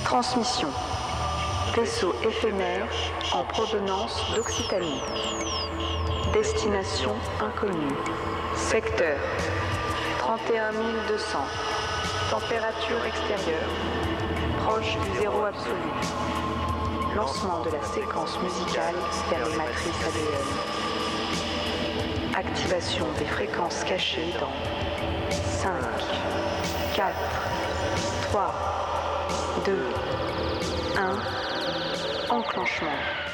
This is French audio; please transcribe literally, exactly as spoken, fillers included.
Transmission. Vaisseau éphémère en provenance d'Occitanie. Destination inconnue. Secteur trente et un mille deux cents. Température extérieure proche du zéro absolu. Lancement de la séquence musicale vers les matrices A D N. Activation des fréquences cachées dans cinq, quatre, trois, deux, un. Enclenchement.